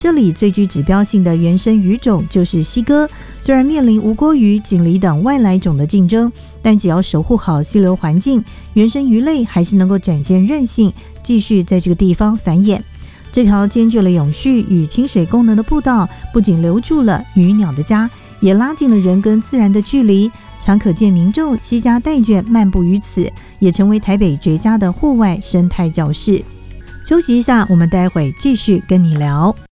这里最具指标性的原生鱼种就是溪鸽，虽然面临无锅鱼、锦鲤等外来种的竞争，但只要守护好溪流环境，原生鱼类还是能够展现韧性，继续在这个地方繁衍。这条兼具了永续与清水功能的步道，不仅留住了鱼鸟的家，也拉近了人跟自然的距离，常可见民众携家带眷漫步于此，也成为台北绝佳的户外生态教室。休息一下，我们待会继续跟你聊。